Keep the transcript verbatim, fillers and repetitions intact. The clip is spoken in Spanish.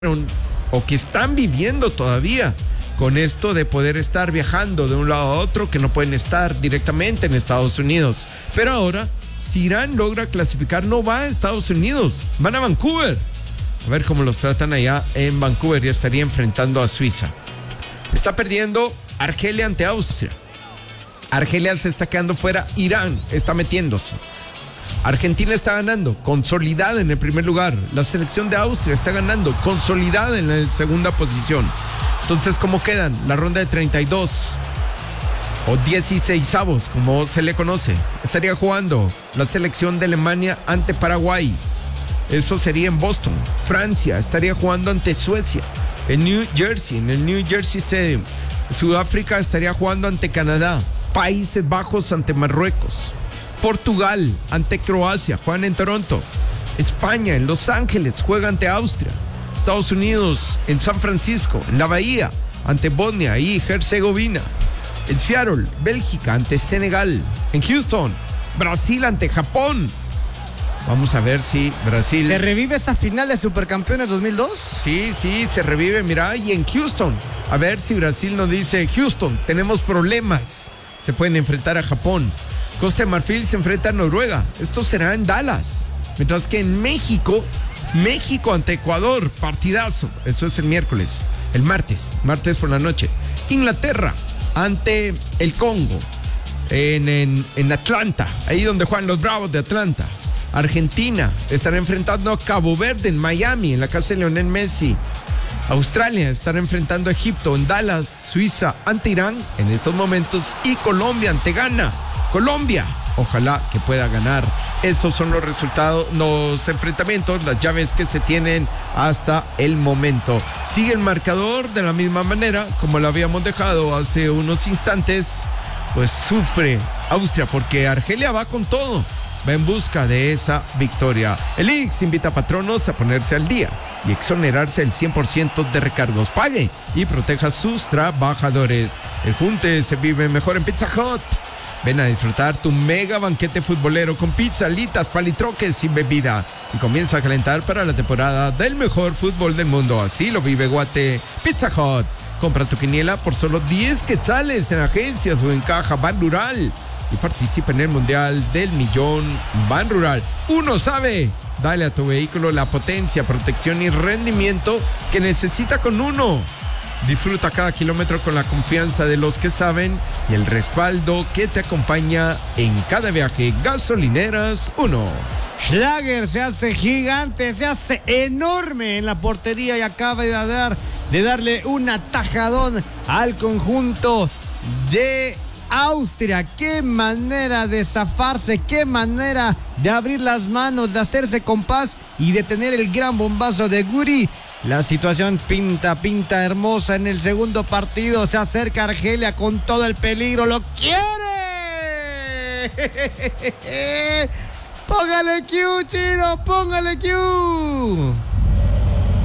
o que están viviendo todavía con esto de poder estar viajando de un lado a otro, que no pueden estar directamente en Estados Unidos. Pero ahora, si Irán logra clasificar, no va a Estados Unidos, van a Vancouver. A ver cómo los tratan allá en Vancouver, y estaría enfrentando a Suiza. Está perdiendo Argelia ante Austria. Argelia se está quedando fuera, Irán está metiéndose. Argentina está ganando, consolidada en el primer lugar. La selección de Austria está ganando, consolidada en la segunda posición. Entonces, ¿cómo quedan? La ronda de treinta y dos o dieciseisavos, como se le conoce. Estaría jugando la selección de Alemania ante Paraguay. Eso sería en Boston. Francia estaría jugando ante Suecia en New Jersey, en el New Jersey Stadium. Sudáfrica estaría jugando ante Canadá. Países Bajos ante Marruecos. Portugal ante Croacia, juegan en Toronto. España en Los Ángeles juega ante Austria. Estados Unidos en San Francisco, en la Bahía, ante Bosnia y Herzegovina. En Seattle, Bélgica ante Senegal. En Houston, Brasil ante Japón. Vamos a ver si Brasil... ¿Se revive esa final de Supercampeones dos mil dos? Sí, sí, se revive, mira, y en Houston. A ver si Brasil nos dice, Houston, tenemos problemas. Se pueden enfrentar a Japón. Costa de Marfil se enfrenta a Noruega. Esto será en Dallas. Mientras que en México, México ante Ecuador, partidazo. Eso es el miércoles, el martes, martes por la noche. Inglaterra ante el Congo, en, en, en Atlanta, ahí donde juegan los Bravos de Atlanta. Argentina estará enfrentando a Cabo Verde en Miami, en la casa de Lionel Messi. Australia estará enfrentando a Egipto en Dallas. Suiza ante Irán en estos momentos. Y Colombia ante Ghana. Colombia, ojalá que pueda ganar. Esos son los resultados, los enfrentamientos, las llaves que se tienen hasta el momento. Sigue el marcador de la misma manera como lo habíamos dejado hace unos instantes. Pues sufre Austria porque Argelia va con todo, va en busca de esa victoria. El I X invita a patronos a ponerse al día y exonerarse el cien por ciento de recargos. Pague y proteja a sus trabajadores. El junte se vive mejor en Pizza Hut. Ven a disfrutar tu mega banquete futbolero con pizza, alitas, palitroques y bebida. Y comienza a calentar para la temporada del mejor fútbol del mundo. Así lo vive Guate. Pizza Hut. Compra tu quiniela por solo diez quetzales en agencias o en caja Ban Rural. Y participa en el Mundial del Millón Ban Rural. Uno sabe, dale a tu vehículo la potencia, protección y rendimiento que necesita con uno. Disfruta cada kilómetro con la confianza de los que saben y el respaldo que te acompaña en cada viaje. Gasolineras uno. Schlager se hace gigante, se hace enorme en la portería y acaba de, dar, de darle un atajadón al conjunto de Austria. Qué manera de zafarse, qué manera de abrir las manos, de hacerse compás y de tener el gran bombazo de Guri. La situación pinta, pinta hermosa en el segundo partido. Se acerca Argelia con todo el peligro. ¡Lo quiere! ¡Póngale Q, Chino! ¡Póngale Q!